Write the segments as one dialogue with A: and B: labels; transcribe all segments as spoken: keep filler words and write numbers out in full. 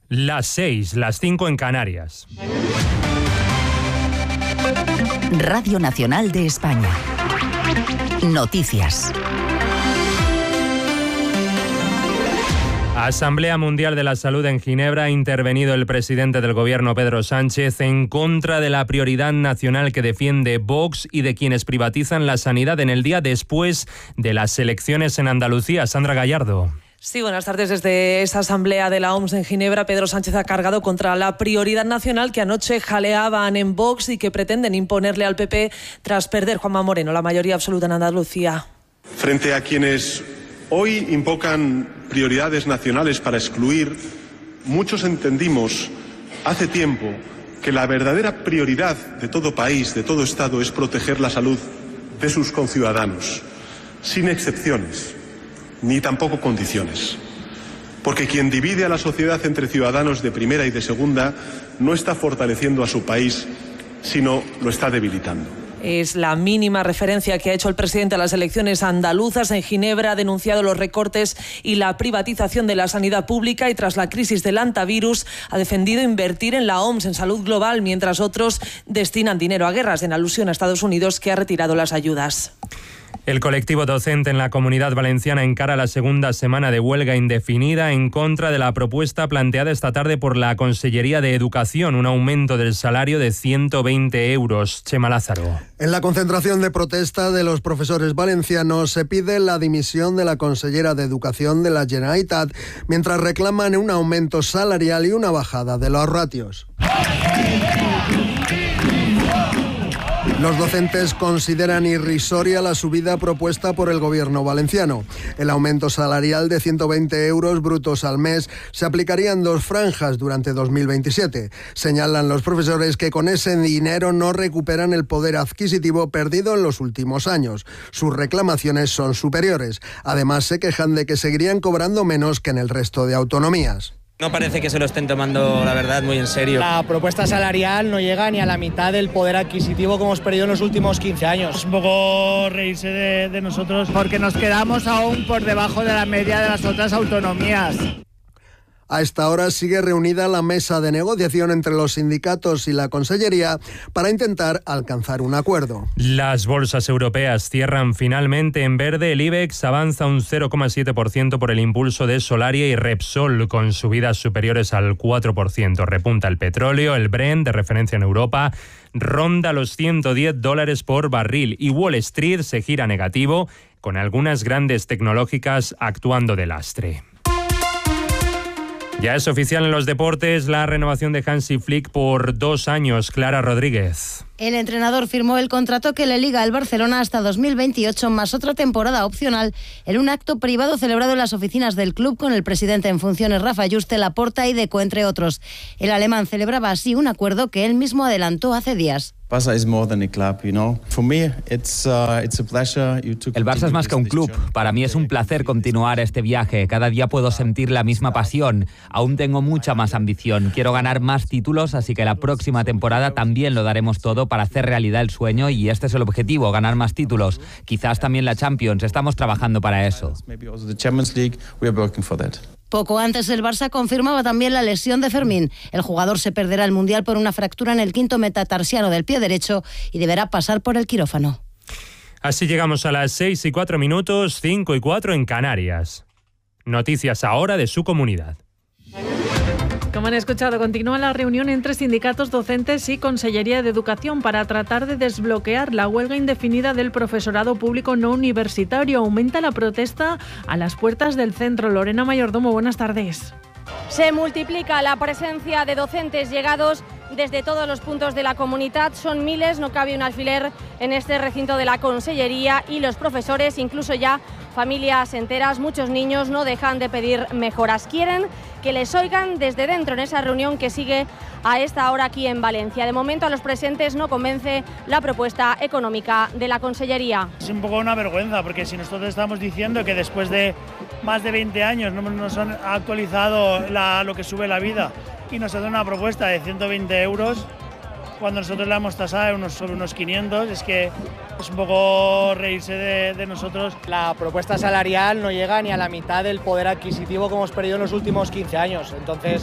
A: Las seis, las cinco en Canarias.
B: Radio Nacional de España. Noticias.
A: Asamblea Mundial de la Salud en Ginebra. Ha intervenido el presidente del Gobierno, Pedro Sánchez, en contra de la prioridad nacional que defiende Vox y de quienes privatizan la sanidad en el día después de las elecciones en Andalucía. Sandra Gallardo.
C: Sí, buenas tardes. Desde esa asamblea de la O M S en Ginebra, Pedro Sánchez ha cargado contra la prioridad nacional que anoche jaleaban en Vox y que pretenden imponerle al P P tras perder Juanma Moreno la mayoría absoluta en Andalucía.
D: Frente a quienes hoy invocan prioridades nacionales para excluir, muchos entendimos hace tiempo que la verdadera prioridad de todo país, de todo Estado, es proteger la salud de sus conciudadanos, sin excepciones, ni tampoco condiciones. Porque quien divide a la sociedad entre ciudadanos de primera y de segunda no está fortaleciendo a su país, sino lo está debilitando.
C: Es la mínima referencia que ha hecho el presidente a las elecciones andaluzas. En Ginebra ha denunciado los recortes y la privatización de la sanidad pública y tras la crisis del antivirus ha defendido invertir en la O M S, en salud global, mientras otros destinan dinero a guerras, en alusión a Estados Unidos, que ha retirado las ayudas.
A: El colectivo docente en la Comunidad Valenciana encara la segunda semana de huelga indefinida en contra de la propuesta planteada esta tarde por la Consellería de Educación, un aumento del salario de ciento veinte euros. Chema Lázaro.
E: En la concentración de protesta de los profesores valencianos se pide la dimisión de la consellera de Educación de la Generalitat, mientras reclaman un aumento salarial y una bajada de los ratios. Los docentes consideran irrisoria la subida propuesta por el gobierno valenciano. El aumento salarial de ciento veinte euros brutos al mes se aplicaría en dos franjas durante dos mil veintisiete. Señalan los profesores que con ese dinero no recuperan el poder adquisitivo perdido en los últimos años. Sus reclamaciones son superiores. Además, se quejan de que seguirían cobrando menos que en el resto de autonomías.
F: No parece que se lo estén tomando, la verdad, muy en serio.
G: La propuesta salarial no llega ni a la mitad del poder adquisitivo que hemos perdido en los últimos quince años.
H: Es un poco reírse de, de nosotros porque nos quedamos aún por debajo de la media de las otras autonomías.
E: A esta hora sigue reunida la mesa de negociación entre los sindicatos y la Consellería para intentar alcanzar un acuerdo.
A: Las bolsas europeas cierran finalmente en verde. El IBEX avanza un cero coma siete por ciento por el impulso de Solaria y Repsol, con subidas superiores al cuatro por ciento. Repunta el petróleo. El Brent, de referencia en Europa, ronda los ciento diez dólares por barril y Wall Street se gira negativo, con algunas grandes tecnológicas actuando de lastre. Ya es oficial en los deportes la renovación de Hansi Flick por dos años. Clara Rodríguez.
I: El entrenador firmó el contrato que le liga al Barcelona hasta dos mil veintiocho, más otra temporada opcional, en un acto privado celebrado en las oficinas del club con el presidente en funciones, Rafa Juste, Laporta y Deco, entre otros. El alemán celebraba así un acuerdo que él mismo adelantó hace días.
J: Barça is more than a club, you know. For me, it's uh, it's a pleasure.
K: El Barça es más que un club. Para mí es un placer continuar este viaje. Cada día puedo sentir la misma pasión. Aún tengo mucha más ambición. Quiero ganar más títulos, así que la próxima temporada también lo daremos todo para hacer realidad el sueño y este es el objetivo, ganar más títulos. Quizás también la Champions. Estamos trabajando para eso.
I: Poco antes el Barça confirmaba también la lesión de Fermín. El jugador se perderá el Mundial por una fractura en el quinto metatarsiano del pie derecho y deberá pasar por el quirófano.
A: Así llegamos a las seis y cuatro minutos, cinco y cuatro en Canarias. Noticias ahora de su comunidad.
L: Como han escuchado, continúa la reunión entre sindicatos docentes y Consellería de Educación para tratar de desbloquear la huelga indefinida del profesorado público no universitario. Aumenta la protesta a las puertas del centro. Lorena Mayordomo, buenas tardes.
M: Se multiplica la presencia de docentes llegados desde todos los puntos de la comunidad. Son miles, no cabe un alfiler en este recinto de la Consellería y los profesores, incluso ya familias enteras, muchos niños no dejan de pedir mejoras. Quieren que les oigan desde dentro en esa reunión que sigue a esta hora aquí en Valencia. De momento a los presentes no convence la propuesta económica de la Consellería.
H: Es un poco una vergüenza porque si nosotros estamos diciendo que después de más de veinte años no nos han actualizado la, lo que sube la vida y nos hacen una propuesta de ciento veinte euros cuando nosotros la hemos tasado unos, sobre unos quinientos, es que es un poco reírse de, de nosotros.
G: La propuesta salarial no llega ni a la mitad del poder adquisitivo que hemos perdido en los últimos quince años, entonces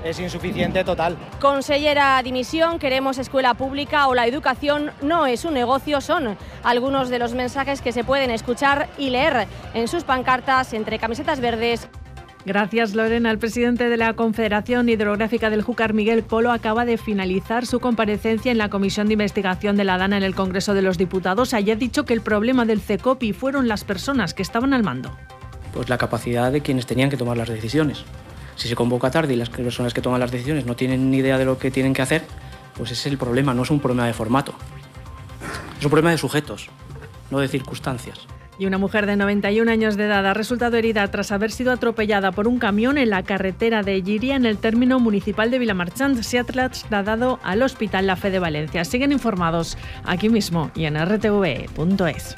G: es insuficiente total.
M: Consellera dimisión, queremos escuela pública o la educación no es un negocio, son algunos de los mensajes que se pueden escuchar y leer en sus pancartas entre camisetas verdes.
L: Gracias, Lorena. El presidente de la Confederación Hidrográfica del Júcar, Miguel Polo, acaba de finalizar su comparecencia en la Comisión de Investigación de la Dana en el Congreso de los Diputados. Allí ha dicho que el problema del CECOPI fueron las personas que estaban al mando.
N: Pues la capacidad de quienes tenían que tomar las decisiones. Si se convoca tarde y las personas que toman las decisiones no tienen ni idea de lo que tienen que hacer, pues ese es el problema, no es un problema de formato. Es un problema de sujetos, no de circunstancias.
L: Y una mujer de noventa y un años de edad ha resultado herida tras haber sido atropellada por un camión en la carretera de Llíria, en el término municipal de Vilamarchant. Se ha trasladado al Hospital La Fe de Valencia. Siguen informados aquí mismo y en r t v punto es.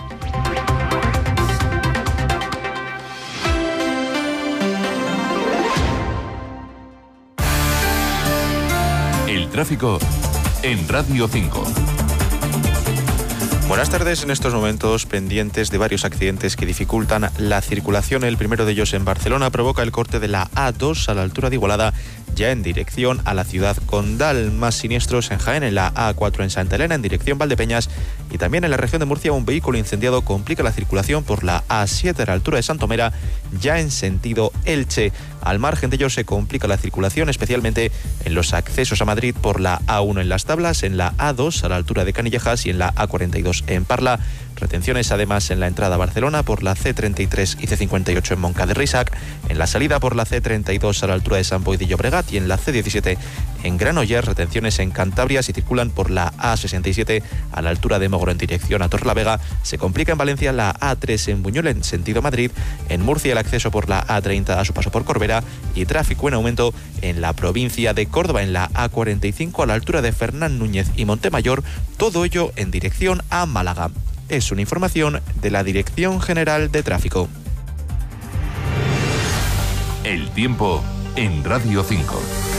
O: El tráfico en Radio cinco.
P: Buenas tardes. En estos momentos pendientes de varios accidentes que dificultan la circulación. El primero de ellos en Barcelona provoca el corte de la A dos a la altura de Igualada, ya en dirección a la ciudad condal. Más siniestros en Jaén, en la A cuatro en Santa Elena, en dirección Valdepeñas, y también en la región de Murcia un vehículo incendiado complica la circulación por la A siete a la altura de Santomera, ya en sentido Elche. Al margen de ello se complica la circulación, especialmente en los accesos a Madrid por la A uno en Las Tablas, en la A dos a la altura de Canillejas y en la A cuarenta y dos en Parla. Retenciones además en la entrada a Barcelona por la C treinta y tres y C cincuenta y ocho en Moncada de Reixac, en la salida por la C treinta y dos a la altura de Sant Boi de Llobregat y en la C diecisiete en Granollers. Retenciones en Cantabria si circulan por la A sesenta y siete a la altura de Mogoro en dirección a Torrelavega. Se complica en Valencia la A tres en Buñol en sentido Madrid, en Murcia el acceso por la A treinta a su paso por Corbera y tráfico en aumento en la provincia de Córdoba en la A cuarenta y cinco a la altura de Fernán Núñez y Montemayor, todo ello en dirección a Málaga. Es una información de la Dirección General de Tráfico.
O: El tiempo en Radio cinco.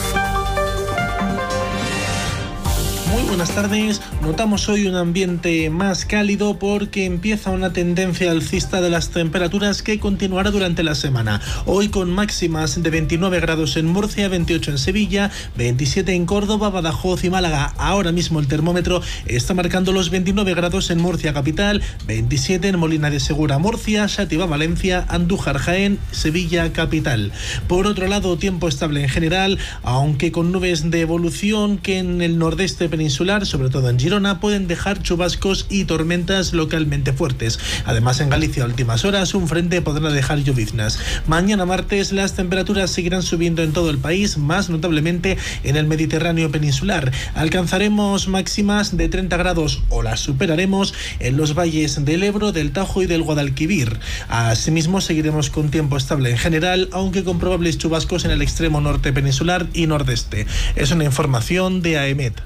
Q: Muy buenas tardes. Notamos hoy un ambiente más cálido porque empieza una tendencia alcista de las temperaturas que continuará durante la semana. Hoy con máximas de veintinueve grados en Murcia, veintiocho en Sevilla, veintisiete en Córdoba, Badajoz y Málaga. Ahora mismo el termómetro está marcando los veintinueve grados en Murcia capital, veintisiete en Molina de Segura, Murcia, Xàtiva, Valencia, Andújar, Jaén, Sevilla capital. Por otro lado, tiempo estable en general, aunque con nubes de evolución que en el nordeste peninsular, sobre todo en Girona, pueden dejar chubascos y tormentas localmente fuertes. Además, en Galicia a últimas horas un frente podrá dejar lloviznas. Mañana martes las temperaturas seguirán subiendo en todo el país, más notablemente en el Mediterráneo peninsular. Alcanzaremos máximas de treinta grados o las superaremos en los valles del Ebro, del Tajo y del Guadalquivir. Asimismo, seguiremos con tiempo estable en general, aunque con probables chubascos en el extremo norte peninsular y nordeste. Es una información de A E M E T.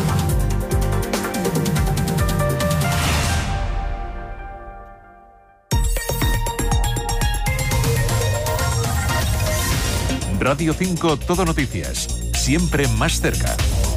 O: Radio cinco Todo Noticias, siempre más cerca.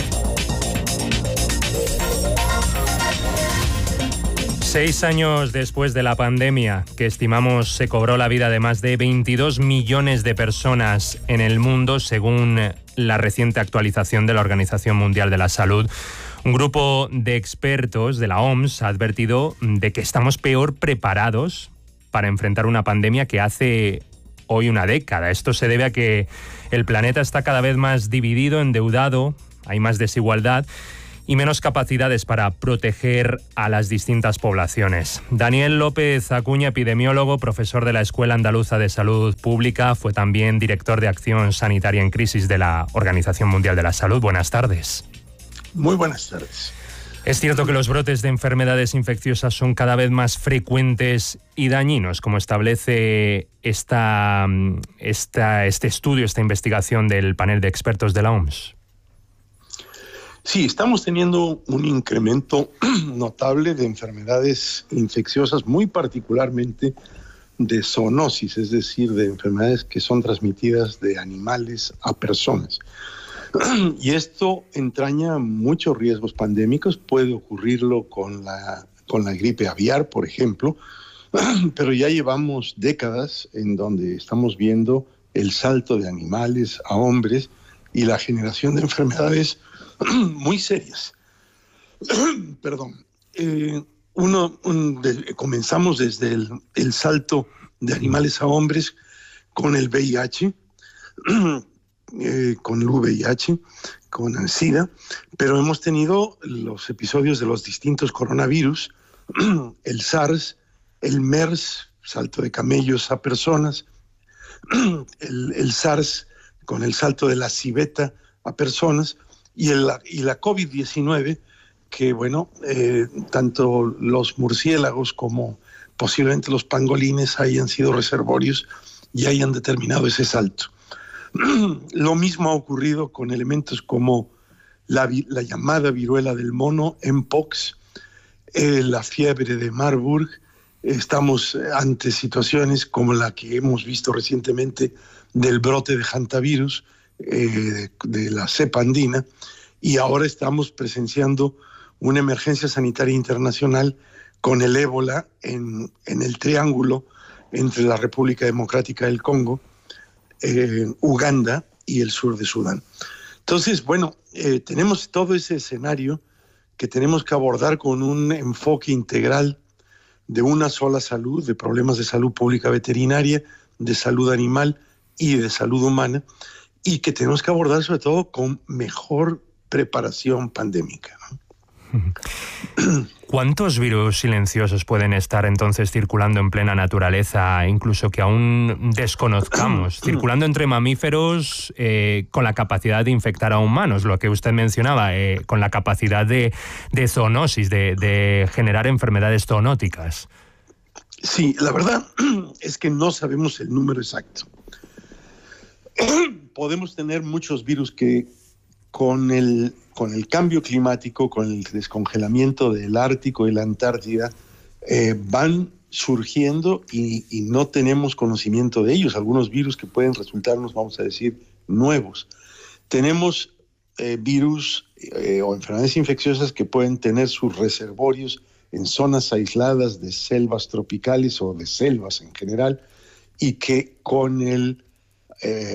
A: Seis años después de la pandemia, que estimamos se cobró la vida de más de veintidós millones de personas en el mundo, según la reciente actualización de la Organización Mundial de la Salud, un grupo de expertos de la O M S ha advertido de que estamos peor preparados para enfrentar una pandemia que hace hoy una década. Esto se debe a que el planeta está cada vez más dividido, endeudado, hay más desigualdad y menos capacidades para proteger a las distintas poblaciones. Daniel López Acuña, epidemiólogo, profesor de la Escuela Andaluza de Salud Pública, fue también director de Acción Sanitaria en Crisis de la Organización Mundial de la Salud. Buenas tardes.
R: Muy buenas tardes.
A: Es cierto que los brotes de enfermedades infecciosas son cada vez más frecuentes y dañinos, como establece esta, esta, este estudio, esta investigación del panel de expertos de la O M S.
R: Sí, estamos teniendo un incremento notable de enfermedades infecciosas, muy particularmente de zoonosis, es decir, de enfermedades que son transmitidas de animales a personas. Y esto entraña muchos riesgos pandémicos. Puede ocurrirlo con la, con la gripe aviar, por ejemplo, pero ya llevamos décadas en donde estamos viendo el salto de animales a hombres y la generación de enfermedades muy serias. Perdón. Eh, uno, un, de, comenzamos desde el, el salto de animales a hombres con el V I H, eh, con el V I H, con el SIDA, pero hemos tenido los episodios de los distintos coronavirus, el SARS, el MERS, salto de camellos a personas, el, el SARS con el salto de la civeta a personas, y, el, y la COVID diecinueve, que bueno, eh, tanto los murciélagos como posiblemente los pangolines hayan sido reservorios y hayan determinado ese salto. Lo mismo ha ocurrido con elementos como la, la llamada viruela del mono, Mpox, eh, la fiebre de Marburg. Estamos ante situaciones como la que hemos visto recientemente del brote de hantavirus, eh, de, de la cepa andina, y ahora estamos presenciando una emergencia sanitaria internacional con el ébola en, en el triángulo entre la República Democrática del Congo, eh, Uganda y el sur de Sudán. Entonces, bueno, eh, tenemos todo ese escenario que tenemos que abordar con un enfoque integral de una sola salud, de problemas de salud pública veterinaria, de salud animal y de salud humana, y que tenemos que abordar sobre todo con mejor preparación pandémica, ¿no?
A: ¿Cuántos virus silenciosos pueden estar entonces circulando en plena naturaleza, incluso que aún desconozcamos, circulando entre mamíferos eh, con la capacidad de infectar a humanos, lo que usted mencionaba, eh, con la capacidad de, de zoonosis, de, de generar enfermedades zoonóticas?
R: Sí, la verdad es que no sabemos el número exacto. Podemos tener muchos virus que con el, con el cambio climático, con el descongelamiento del Ártico y la Antártida, eh, van surgiendo y, y no tenemos conocimiento de ellos. Algunos virus que pueden resultarnos, vamos a decir, nuevos. Tenemos eh, virus eh, o enfermedades infecciosas que pueden tener sus reservorios en zonas aisladas de selvas tropicales o de selvas en general, y que con el eh,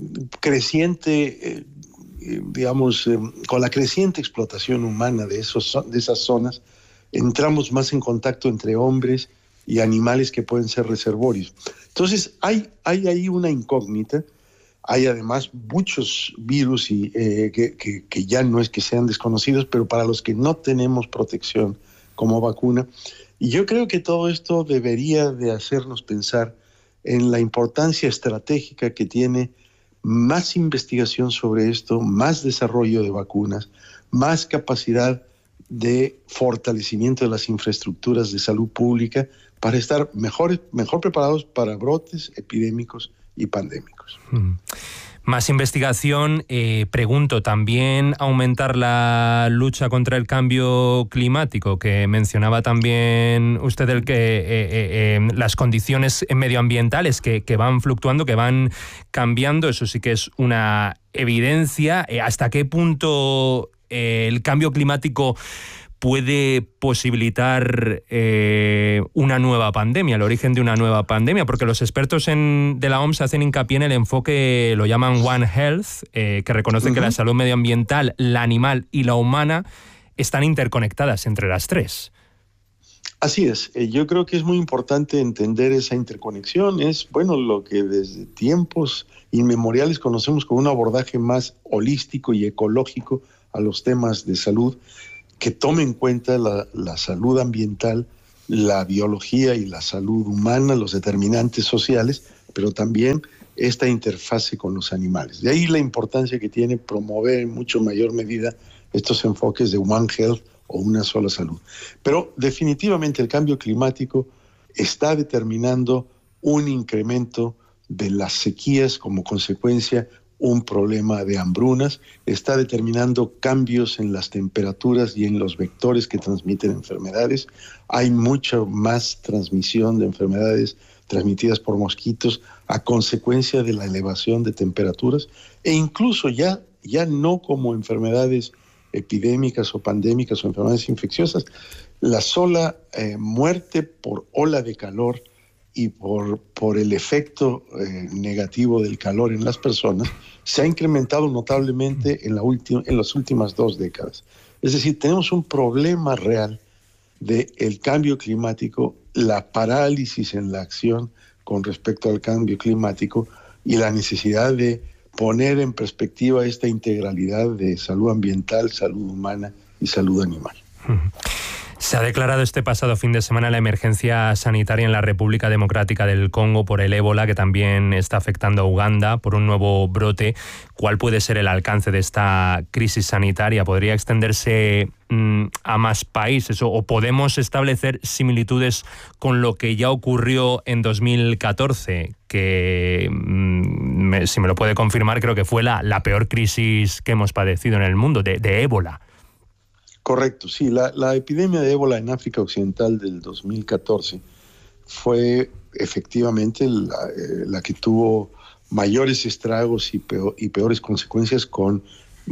R: creciente... Eh, digamos, eh, con la creciente explotación humana de, esos, de esas zonas, entramos más en contacto entre hombres y animales que pueden ser reservorios. Entonces, hay, hay ahí una incógnita. Hay además muchos virus y, eh, que, que, que ya no es que sean desconocidos, pero para los que no tenemos protección como vacuna. Y yo creo que todo esto debería de hacernos pensar en la importancia estratégica que tiene más investigación sobre esto, más desarrollo de vacunas, más capacidad de fortalecimiento de las infraestructuras de salud pública para estar mejor, mejor preparados para brotes epidémicos y pandémicos.
A: Mm. Más investigación, eh, pregunto, también aumentar la lucha contra el cambio climático, que mencionaba también usted, el que eh, eh, las condiciones medioambientales que, que van fluctuando, que van cambiando, eso sí que es una evidencia. Eh, ¿Hasta qué punto eh, el cambio climático puede posibilitar eh, una nueva pandemia, el origen de una nueva pandemia? Porque los expertos en, de la O M S hacen hincapié en el enfoque, lo llaman One Health, eh, que reconoce uh-huh. que la salud medioambiental, la animal y la humana están interconectadas entre las tres.
R: Así es. Eh, yo creo que es muy importante entender esa interconexión. Es, bueno, lo que desde tiempos inmemoriales conocemos como un abordaje más holístico y ecológico a los temas de salud, que tome en cuenta la, la salud ambiental, la biología y la salud humana, los determinantes sociales, pero también esta interfase con los animales. De ahí la importancia que tiene promover en mucho mayor medida estos enfoques de One Health o una sola salud. Pero definitivamente el cambio climático está determinando un incremento de las sequías, como consecuencia un problema de hambrunas, está determinando cambios en las temperaturas y en los vectores que transmiten enfermedades. Hay mucha más transmisión de enfermedades transmitidas por mosquitos a consecuencia de la elevación de temperaturas, e incluso ya, ya no como enfermedades epidémicas o pandémicas o enfermedades infecciosas, la sola eh, muerte por ola de calor y por, por el efecto eh, negativo del calor en las personas, se ha incrementado notablemente en, la última, en las últimas dos décadas. Es decir, tenemos un problema real del cambio climático, la parálisis en la acción con respecto al cambio climático y la necesidad de poner en perspectiva esta integralidad de salud ambiental, salud humana y salud animal.
A: Se ha declarado este pasado fin de semana la emergencia sanitaria en la República Democrática del Congo por el ébola, que también está afectando a Uganda por un nuevo brote. ¿Cuál puede ser el alcance de esta crisis sanitaria? ¿Podría extenderse mmm, a más países o, o podemos establecer similitudes con lo que ya ocurrió en dos mil catorce? Que, mmm, me, si me lo puede confirmar, creo que fue la, la peor crisis que hemos padecido en el mundo de, de ébola.
R: Correcto, sí. La, la epidemia de ébola en África Occidental del dos mil catorce fue efectivamente la, eh, la que tuvo mayores estragos y, peor, y peores consecuencias, con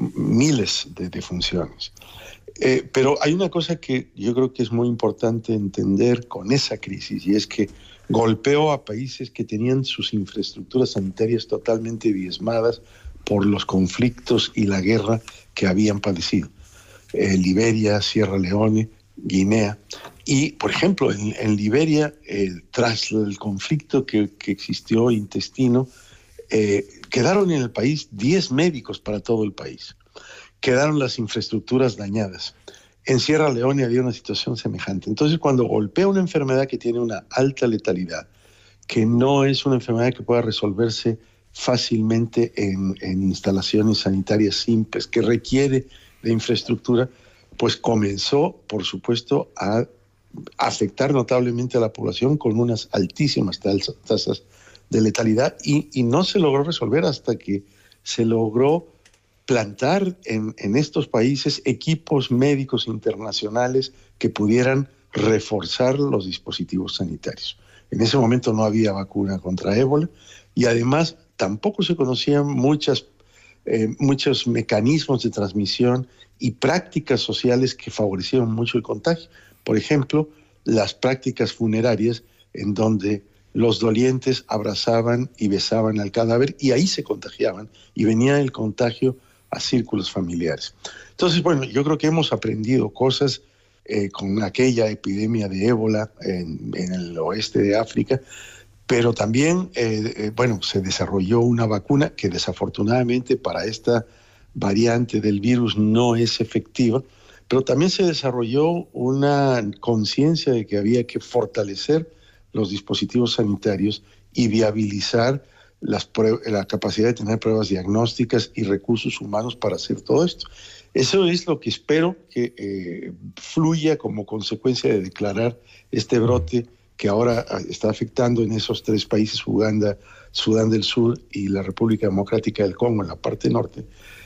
R: miles de defunciones. Eh, pero hay una cosa que yo creo que es muy importante entender con esa crisis, y es que golpeó a países que tenían sus infraestructuras sanitarias totalmente diezmadas por los conflictos y la guerra que habían padecido. Eh, Liberia, Sierra Leone, Guinea. Y, por ejemplo, en, en Liberia, eh, tras el conflicto que, que existió intestino, eh, quedaron en el país diez médicos para todo el país. Quedaron las infraestructuras dañadas. En Sierra Leone había una situación semejante. Entonces, cuando golpea una enfermedad que tiene una alta letalidad, que no es una enfermedad que pueda resolverse fácilmente en, en instalaciones sanitarias simples, que requiere de infraestructura, pues comenzó, por supuesto, a afectar notablemente a la población con unas altísimas tasas de letalidad, y, y no se logró resolver hasta que se logró plantar en, en estos países equipos médicos internacionales que pudieran reforzar los dispositivos sanitarios. En ese momento no había vacuna contra ébola, y además tampoco se conocían muchas Eh, muchos mecanismos de transmisión y prácticas sociales que favorecieron mucho el contagio. Por ejemplo, las prácticas funerarias, en donde los dolientes abrazaban y besaban al cadáver, y ahí se contagiaban, y venía el contagio a círculos familiares. Entonces, bueno, yo creo que hemos aprendido cosas eh, con aquella epidemia de ébola en, en el oeste de África, pero también, eh, eh, bueno, se desarrolló una vacuna que desafortunadamente para esta variante del virus no es efectiva, pero también se desarrolló una conciencia de que había que fortalecer los dispositivos sanitarios y viabilizar las la capacidad de tener pruebas diagnósticas y recursos humanos para hacer todo esto. Eso es lo que espero que eh, fluya como consecuencia de declarar este brote que ahora está afectando en esos tres países, Uganda, Sudán del Sur y la República Democrática del Congo en la parte norte,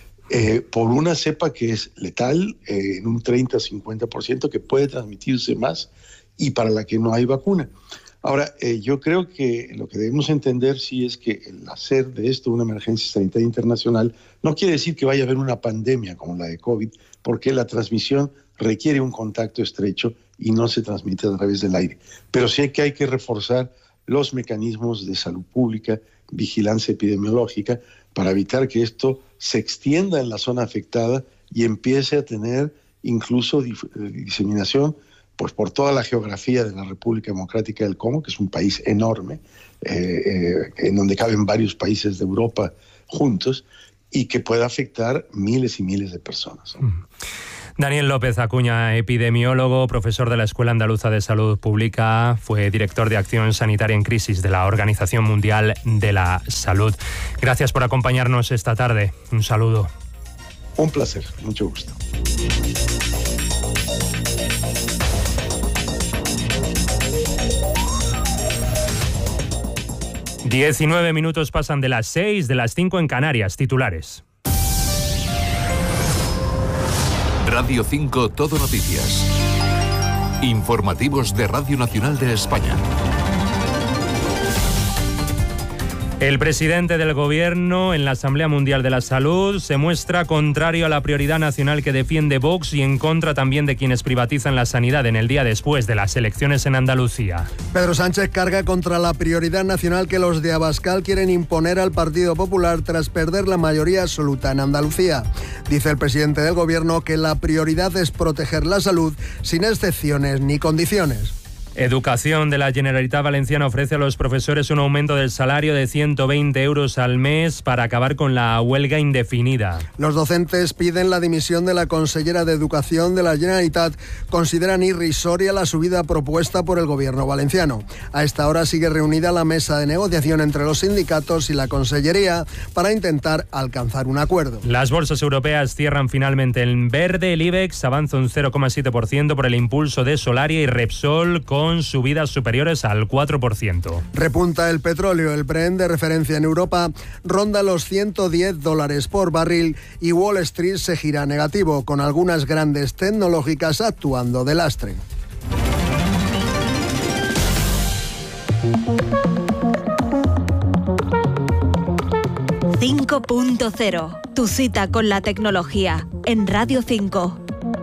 R: eh, por una cepa que es letal eh, en un treinta a cincuenta por ciento, que puede transmitirse más y para la que no hay vacuna. Ahora, eh, yo creo que lo que debemos entender sí es que el hacer de esto una emergencia sanitaria internacional no quiere decir que vaya a haber una pandemia como la de COVID, porque la transmisión requiere un contacto estrecho y no se transmite a través del aire. Pero sí que hay que reforzar los mecanismos de salud pública, vigilancia epidemiológica, para evitar que esto se extienda en la zona afectada y empiece a tener incluso diseminación pues por toda la geografía de la República Democrática del Congo, que es un país enorme, eh, eh, en donde caben varios países de Europa juntos, y que pueda afectar miles y miles de personas, ¿no?
A: Mm. Daniel López Acuña, epidemiólogo, profesor de la Escuela Andaluza de Salud Pública, fue director de Acción Sanitaria en Crisis de la Organización Mundial de la Salud. Gracias por acompañarnos esta tarde. Un saludo.
R: Un placer, mucho gusto.
A: diecinueve minutos pasan de las seis, de las cinco en Canarias. Titulares.
O: Radio cinco Todo Noticias. Informativos de Radio Nacional de España.
A: El presidente del Gobierno en la Asamblea Mundial de la Salud se muestra contrario a la prioridad nacional que defiende Vox y en contra también de quienes privatizan la sanidad en el día después de las elecciones en Andalucía.
E: Pedro Sánchez carga contra la prioridad nacional que los de Abascal quieren imponer al Partido Popular tras perder la mayoría absoluta en Andalucía. Dice el presidente del Gobierno que la prioridad es proteger la salud sin excepciones ni condiciones.
A: Educación de la Generalitat Valenciana ofrece a los profesores un aumento del salario de ciento veinte euros al mes para acabar con la huelga indefinida.
E: Los docentes piden la dimisión de la consellera de Educación de la Generalitat. Consideran irrisoria la subida propuesta por el gobierno valenciano. A esta hora sigue reunida la mesa de negociación entre los sindicatos y la consellería para intentar alcanzar un acuerdo.
A: Las bolsas europeas cierran finalmente en verde. El IBEX avanza un cero coma siete por ciento por el impulso de Solaria y Repsol, con con subidas superiores al cuatro por ciento.
E: Repunta el petróleo. El Brent, de referencia en Europa, ronda los ciento diez dólares por barril y Wall Street se gira negativo, con algunas grandes tecnológicas actuando de lastre.
S: cinco punto cero. Tu cita con la tecnología en Radio cinco.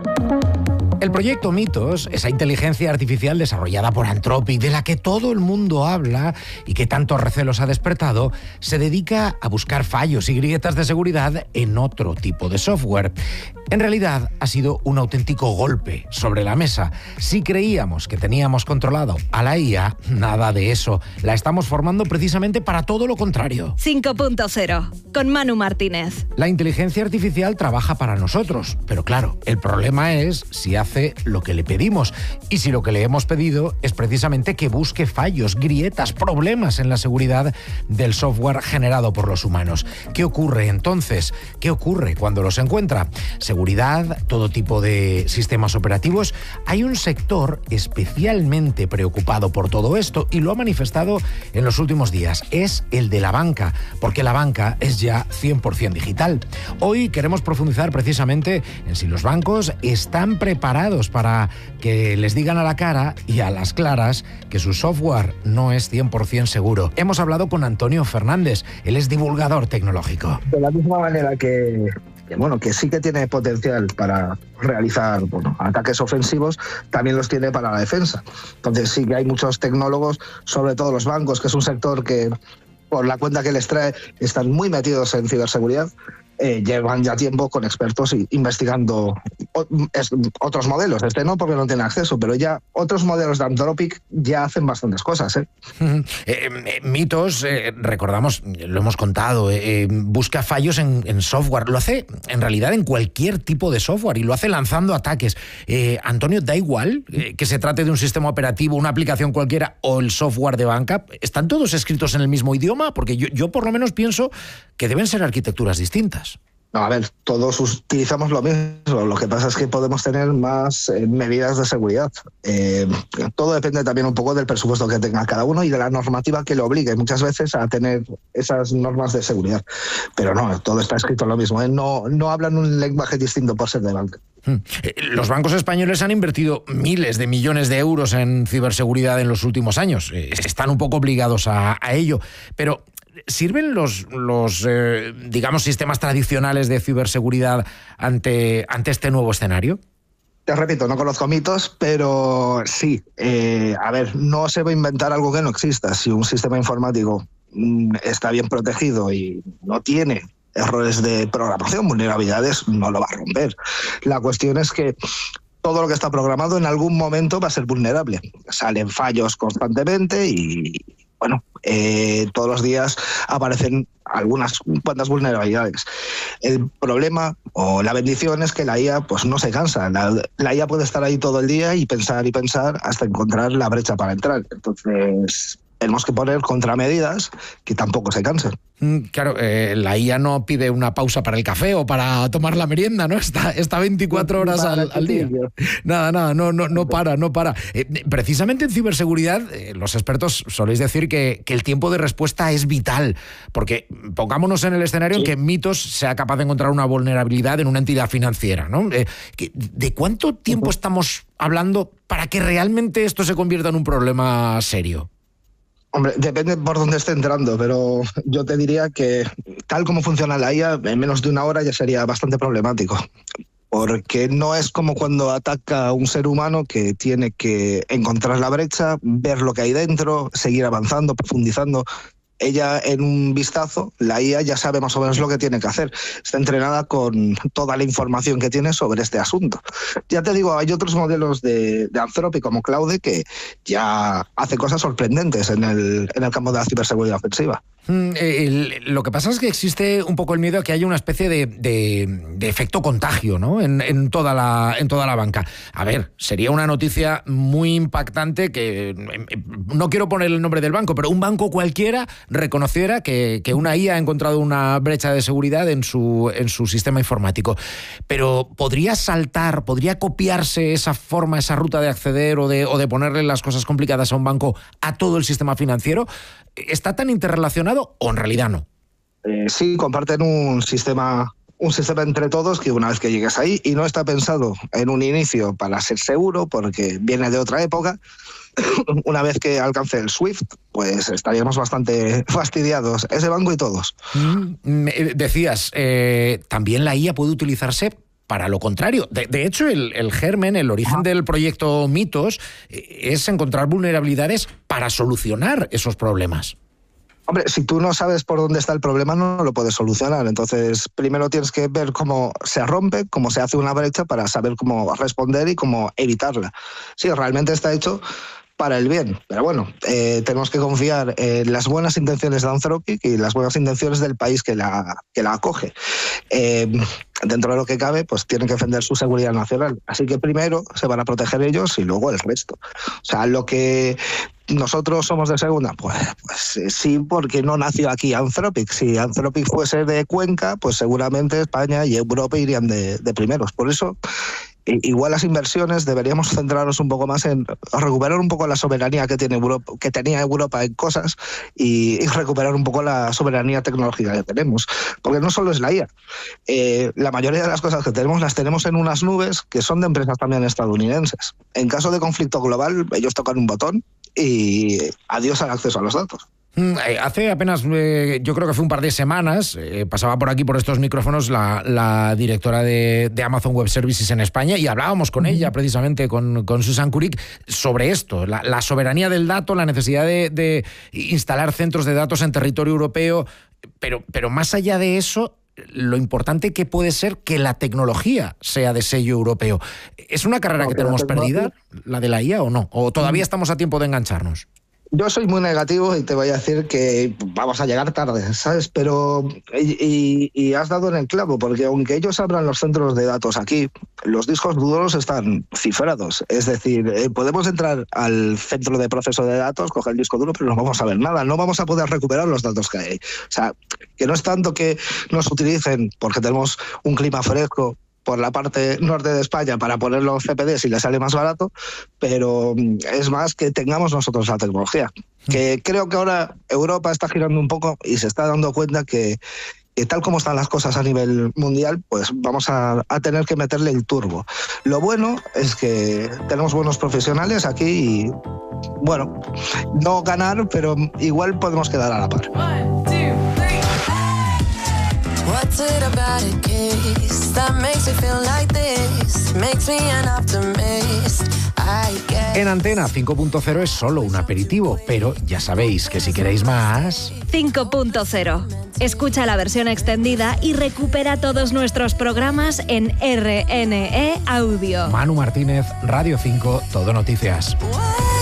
T: El proyecto Mitos, esa inteligencia artificial desarrollada por Anthropic, de la que todo el mundo habla y que tantos recelos ha despertado, se dedica a buscar fallos y grietas de seguridad en otro tipo de software. En realidad ha sido un auténtico golpe sobre la mesa. Si creíamos que teníamos controlado a la I A, nada de eso. La estamos formando precisamente para todo lo contrario.
S: cinco punto cero, con Manu Martínez.
T: La inteligencia artificial trabaja para nosotros, pero claro, el problema es si hace lo que le pedimos. Y si lo que le hemos pedido es precisamente que busque fallos, grietas, problemas en la seguridad del software generado por los humanos. ¿Qué ocurre entonces? ¿Qué ocurre cuando los encuentra? Seguridad, todo tipo de sistemas operativos. Hay un sector especialmente preocupado por todo esto y lo ha manifestado en los últimos días. Es el de la banca, porque la banca es ya cien por ciento digital. Hoy queremos profundizar precisamente en si los bancos están preparados para que les digan a la cara y a las claras que su software no es cien por ciento seguro. Hemos hablado con Antonio Fernández, él es divulgador tecnológico.
U: De la misma manera que Que, bueno, que sí que tiene potencial para realizar bueno, ataques ofensivos, también los tiene para la defensa. Entonces sí que hay muchos tecnólogos, sobre todo los bancos, que es un sector que, por la cuenta que les trae, están muy metidos en ciberseguridad. Eh, llevan ya tiempo con expertos y investigando o, es, otros modelos. Este no, porque no tiene acceso, pero ya otros modelos de Anthropic ya hacen bastantes cosas. ¿eh?
T: eh, eh, Mitos, eh, recordamos, lo hemos contado, eh, busca fallos en, en software. Lo hace en realidad en cualquier tipo de software y lo hace lanzando ataques. Eh, Antonio, ¿da igual eh, que se trate de un sistema operativo, una aplicación cualquiera o el software de banca? ¿Están todos escritos en el mismo idioma? Porque yo, yo por lo menos pienso que deben ser arquitecturas distintas.
U: No, a ver, todos utilizamos lo mismo. Lo que pasa es que podemos tener más eh, medidas de seguridad. Eh, todo depende también un poco del presupuesto que tenga cada uno y de la normativa que le obligue muchas veces a tener esas normas de seguridad. Pero no, todo está escrito lo mismo. ¿eh? No, no hablan un lenguaje distinto por ser de banca.
T: Los bancos españoles han invertido miles de millones de euros en ciberseguridad en los últimos años. Están un poco obligados a, a ello. Pero ¿sirven los, los eh, digamos, sistemas tradicionales de ciberseguridad ante, ante este nuevo escenario?
U: Te repito, no conozco Mitos, pero sí. Eh, a ver, no se va a inventar algo que no exista. Si un sistema informático mm, está bien protegido y no tiene errores de programación, vulnerabilidades, no lo va a romper. La cuestión es que todo lo que está programado en algún momento va a ser vulnerable. Salen fallos constantemente y, bueno, eh, todos los días aparecen algunas cuantas vulnerabilidades. El problema o la bendición es que la I A pues no se cansa. La, la I A puede estar ahí todo el día y pensar y pensar hasta encontrar la brecha para entrar. Entonces tenemos que poner contramedidas que tampoco se cansen.
T: Claro, eh, la I A no pide una pausa para el café o para tomar la merienda, ¿no? Está, está veinticuatro horas al, al día. Nada, nada, no, no, no para, no para. Eh, precisamente en ciberseguridad, eh, los expertos soléis decir que, que el tiempo de respuesta es vital, porque pongámonos en el escenario sí. en que Mitos sea capaz de encontrar una vulnerabilidad en una entidad financiera, ¿no? Eh, ¿De cuánto tiempo uh-huh. estamos hablando para que realmente esto se convierta en un problema serio?
U: Hombre, depende por dónde esté entrando, pero yo te diría que tal como funciona la I A, en menos de una hora ya sería bastante problemático. Porque no es como cuando ataca a un ser humano que tiene que encontrar la brecha, ver lo que hay dentro, seguir avanzando, profundizando. Ella, en un vistazo, la I A ya sabe más o menos lo que tiene que hacer. Está entrenada con toda la información que tiene sobre este asunto. Ya te digo, hay otros modelos de, de Anthropic como Claude que ya hace cosas sorprendentes en el, en el campo de la ciberseguridad ofensiva.
T: Mm, el, lo que pasa es que existe un poco el miedo a que haya una especie de, de, de efecto contagio, ¿no? En, en, toda la, en toda la banca. A ver, sería una noticia muy impactante que, no quiero poner el nombre del banco, pero un banco cualquiera reconociera que, que una I A ha encontrado una brecha de seguridad en su, en su sistema informático. Pero ¿podría saltar, podría copiarse esa forma, esa ruta de acceder o de, o de ponerle las cosas complicadas a un banco a todo el sistema financiero? ¿Está tan interrelacionado o en realidad no?
U: Eh, sí, comparten un sistema, un sistema entre todos que una vez que llegues ahí, y no está pensado en un inicio para ser seguro porque viene de otra época, una vez que alcance el SWIFT, pues estaríamos bastante fastidiados, ese banco y todos.
T: Mm, decías, eh, también la I A puede utilizarse para lo contrario. De, de hecho, el, el germen, el origen del proyecto Mitos, es encontrar vulnerabilidades para solucionar esos problemas.
U: Hombre, si tú no sabes por dónde está el problema, no lo puedes solucionar. Entonces, primero tienes que ver cómo se rompe, cómo se hace una brecha para saber cómo responder y cómo evitarla. Sí, realmente está hecho para el bien. Pero bueno, eh, tenemos que confiar en las buenas intenciones de Anthropic y las buenas intenciones del país que la, que la acoge. Eh, dentro de lo que cabe, pues tienen que defender su seguridad nacional. Así que primero se van a proteger ellos y luego el resto. O sea, lo que nosotros somos de segunda, pues, pues sí, porque no nació aquí Anthropic. Si Anthropic fuese de Cuenca, pues seguramente España y Europa irían de, de primeros. Por eso, igual las inversiones deberíamos centrarnos un poco más en recuperar un poco la soberanía que tiene Europa, que tenía Europa en cosas, y, y recuperar un poco la soberanía tecnológica que tenemos. Porque no solo es la I A. Eh, la mayoría de las cosas que tenemos las tenemos en unas nubes que son de empresas también estadounidenses. En caso de conflicto global, ellos tocan un botón y adiós al acceso a los datos.
T: Hace apenas, eh, yo creo que fue un par de semanas, eh, pasaba por aquí, por estos micrófonos, la, la directora de, de Amazon Web Services en España, y hablábamos con ella, precisamente, con, con Susan Kurik, sobre esto, la, la soberanía del dato, la necesidad de, de instalar centros de datos en territorio europeo, pero, pero más allá de eso, lo importante que puede ser que la tecnología sea de sello europeo. ¿Es una carrera no, que tenemos perdida, la de la I A, o no? ¿O todavía estamos a tiempo de engancharnos?
U: Yo soy muy negativo y te voy a decir que vamos a llegar tarde, ¿sabes? Pero, y, y, y has dado en el clavo, porque aunque ellos abran los centros de datos aquí, los discos duros están cifrados. Es decir, eh, podemos entrar al centro de proceso de datos, coger el disco duro, pero no vamos a ver nada, no vamos a poder recuperar los datos que hay. O sea, que no es tanto que nos utilicen porque tenemos un clima fresco por la parte norte de España para poner los C P D si les sale más barato, pero es más que tengamos nosotros la tecnología. Que creo que ahora Europa está girando un poco y se está dando cuenta que, que tal como están las cosas a nivel mundial, pues vamos a, a tener que meterle el turbo. Lo bueno es que tenemos buenos profesionales aquí y, bueno, no ganar, pero igual podemos quedar a la par.
B: What's it about a kiss that makes me feel like this? Makes me an optimist. I guess.
T: En Antena cinco punto cero es solo un aperitivo, pero ya sabéis que si queréis más...
S: cinco punto cero. Escucha la versión extendida y recupera todos nuestros programas en R N E Audio.
T: Manu Martínez, Radio cinco, Todo Noticias.